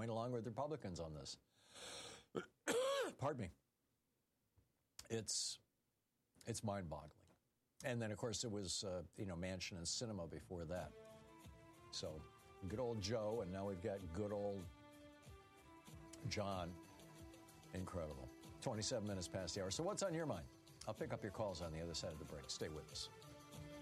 going along with Republicans on this. Pardon me. It's mind-boggling. And then, of course, it was, Manchin and Sinema before that. So, good old Joe, and now we've got good old John. Incredible. 27 minutes past the hour. So what's on your mind? I'll pick up your calls on the other side of the break. Stay with us.